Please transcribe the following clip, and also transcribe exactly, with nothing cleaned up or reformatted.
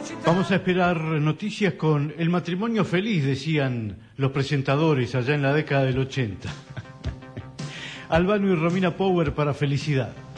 Vamos a esperar noticias con el matrimonio feliz, decían los presentadores allá en la década del ochenta. Albano y Romina Power para Felicidad.